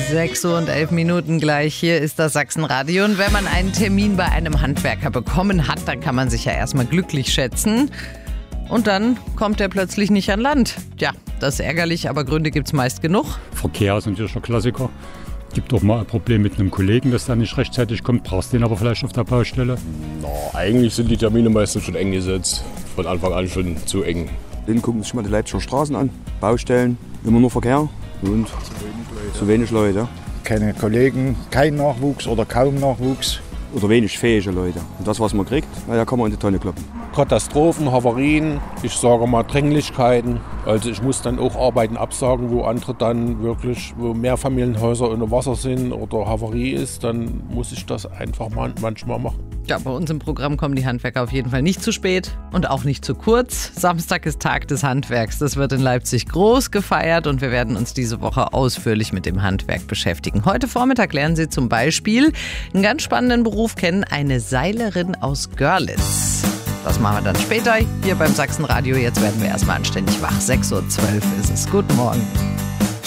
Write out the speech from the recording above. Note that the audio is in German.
6:11 gleich. Hier ist das Sachsenradio. Und wenn man einen Termin bei einem Handwerker bekommen hat, dann kann man sich ja erstmal glücklich schätzen. Und dann kommt er plötzlich nicht an Land. Ja, das ist ärgerlich, aber Gründe gibt's meist genug. Verkehr ist natürlich ein Klassiker. Gibt auch mal ein Problem mit einem Kollegen, dass der nicht rechtzeitig kommt. Brauchst den aber vielleicht auf der Baustelle. Eigentlich sind die Termine meistens schon eng gesetzt. Von Anfang an schon zu eng. Dann gucken sich mal die Leipziger Straßen an. Baustellen, immer nur Verkehr und zu wenig Leute. Keine Kollegen, kein Nachwuchs oder kaum Nachwuchs. Oder wenig fähige Leute. Und das, was man kriegt, kann man in die Tonne kloppen. Katastrophen, Havarien, ich sage mal Dringlichkeiten. Also ich muss dann auch Arbeiten absagen, wo andere dann wirklich, wo Mehrfamilienhäuser unter Wasser sind oder Havarie ist, dann muss ich das einfach manchmal machen. Ja, bei uns im Programm kommen die Handwerker auf jeden Fall nicht zu spät und auch nicht zu kurz. Samstag ist Tag des Handwerks. Das wird in Leipzig groß gefeiert und wir werden uns diese Woche ausführlich mit dem Handwerk beschäftigen. Heute Vormittag lernen Sie zum Beispiel einen ganz spannenden Beruf kennen, eine Seilerin aus Görlitz. Das machen wir dann später hier beim Sachsenradio. Jetzt werden wir erstmal anständig wach. 6:12 ist es. Guten Morgen.